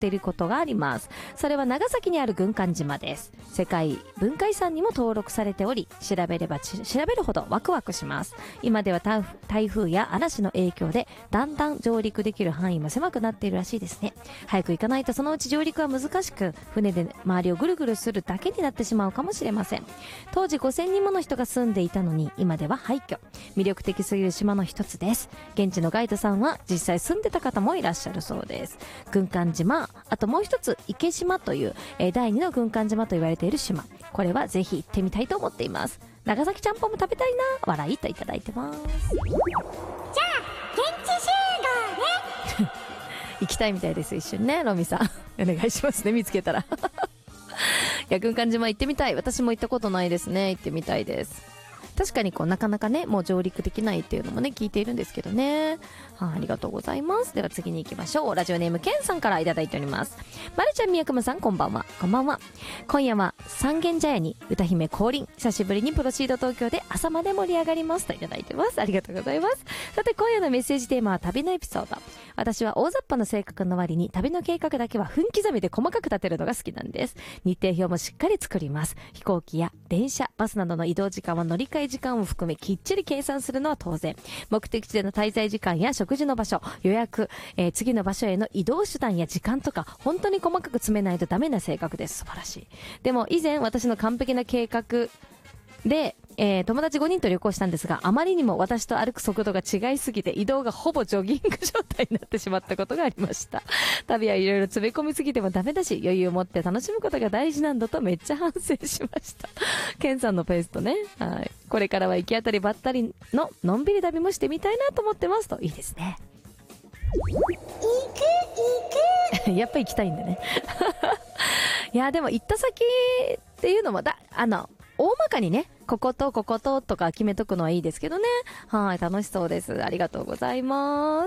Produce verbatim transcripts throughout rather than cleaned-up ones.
っていることがあります。それは長崎にある軍艦島です。世界文化遺産にも登録されており、調べれば調べるほどワクワクします。今では台風や嵐の影響でだんだん上陸できる範囲も狭くなっているらしいですね。早く行かないとそのうち上陸は難しく、船で周りをぐるぐるするだけになってしまうかもしれません。当時ごせんにんもの人が住んでいたのに、今では廃墟。魅力的すぎる島の一つです。現地のガイドさんは実際住んでた方もいらっしゃるそうです。軍艦島、あともう一つ池島という、えー、だいにの軍艦島と言われている島、これはぜひ行ってみたいと思っています。長崎ちゃんぽんも食べたいな、笑いといただいてます。じゃあ現地集合ね行きたいみたいです。一緒にね、ロミさんお願いしますね、見つけたらいや、軍艦島行ってみたい。私も行ったことないですね。行ってみたいです。確かにこうなかなかね、もう上陸できないっていうのもね、聞いているんですけどね。はあ、ありがとうございます。では次に行きましょう。ラジオネームケンさんからいただいております。まるちゃん、みやくまさん、こんばんは。こんばんは。今夜は三軒茶屋に歌姫降臨、久しぶりにプロシード東京で朝まで盛り上がりますといただいてます。ありがとうございます。さて今夜のメッセージテーマは旅のエピソード。私は大雑把な性格の割に旅の計画だけは分刻みで細かく立てるのが好きなんです。日程表もしっかり作ります。飛行機や電車、バスなどの移動時間は乗り換え時間を含めきっちり計算するのは当然。目的地での滞在時間や食事の場所、予約、えー、次の場所への移動手段や時間とか本当に細かく詰めないとダメな性格です。素晴らしい。でも以前私の完璧な計画で、えー、友達ごにんと旅行したんですが、あまりにも私と歩く速度が違いすぎて移動がほぼジョギング状態になってしまったことがありました。旅はいろいろ詰め込みすぎてもダメだし、余裕を持って楽しむことが大事なんだとめっちゃ反省しました。ケンさんのペースとね、はい、これからは行き当たりばったりののんびり旅もしてみたいなと思ってますと。いいですね。 行く行くやっぱ行きたいんだねいやでも行った先っていうのもだ、あの大まかにね、こことここととか決めとくのはいいですけどね。はい、楽しそうです。ありがとうございます。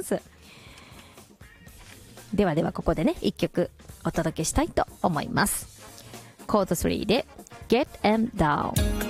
ではではここでね、一曲お届けしたいと思います。コードスリーで Get Em Down。